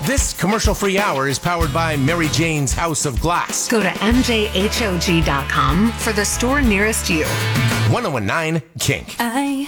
This commercial-free hour is powered by Mary Jane's House of Glass. Go to mjhog.com for the store nearest you. 1019 Kink. I